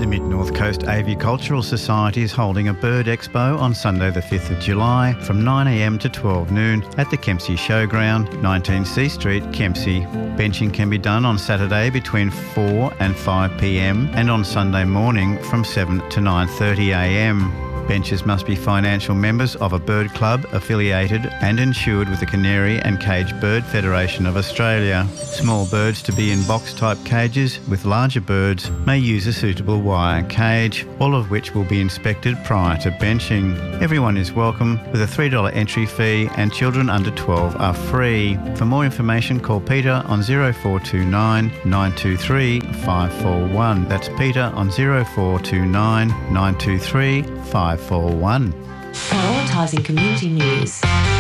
The Mid-North Coast Avicultural Society is holding a bird expo on Sunday the 5th of July from 9am to 12 noon at the Kempsey Showground, 19 C Street, Kempsey. Benching can be done on Saturday between 4 and 5pm and on Sunday morning from 7 to 9:30am. Benchers must be financial members of a bird club affiliated and insured with the Canary and Cage Bird Federation of Australia. Small birds to be in box-type cages, with larger birds may use a suitable wire cage, all of which will be inspected prior to benching. Everyone is welcome with a $3 entry fee and children under 12 are free. For more information, call Peter on 0429 923 541. That's Peter on 0429 923 541. Prioritising community news.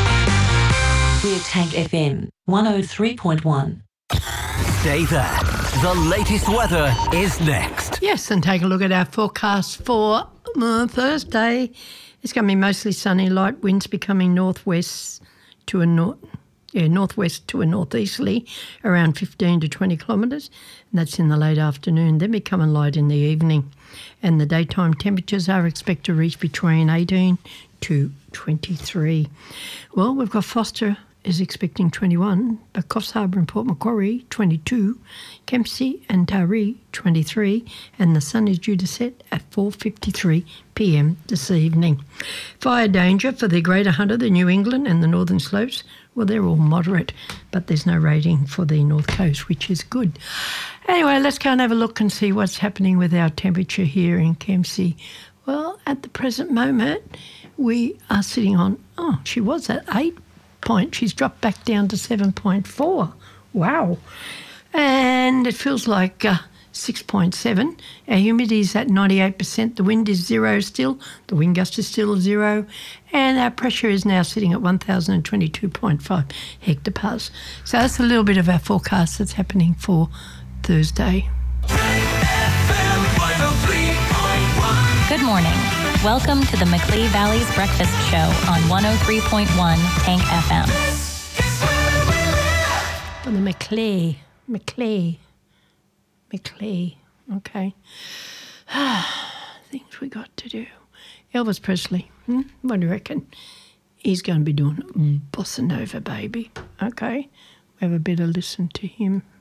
We're Tank FM 103.1. Stay there. The latest weather is next. Yes, and take a look at our forecast for Thursday. It's going to be mostly sunny, light winds becoming northwest to a northeasterly, around 15 to 20 kilometres, and that's in the late afternoon, then becoming light in the evening. And the daytime temperatures are expected to reach between 18 to 23. Well, we've got Foster is expecting 21, but Coffs Harbour and Port Macquarie 22, Kempsey and Taree 23, and the sun is due to set at 4:53pm this evening. Fire danger for the Greater Hunter, the New England and the Northern Slopes, well, they're all moderate, but there's no rating for the North Coast, which is good. Anyway, let's go and have a look and see what's happening with our temperature here in Kempsey. Well, at the present moment, we are sitting on, she was at 8 point. She's dropped back down to 7.4. Wow. And it feels like 6.7. Our humidity is at 98%. The wind is 0 still. The wind gust is still 0. And our pressure is now sitting at 1,022.5 hectopascals. So that's a little bit of our forecast that's happening for Thursday. Good morning. Welcome to the Macleay Valley's Breakfast Show on 103.1 Tank FM. For the Macleay. Okay. Things we got to do. Elvis Presley. What do you reckon? He's going to be doing Bossa Nova, baby. Okay. We have a better listen to him.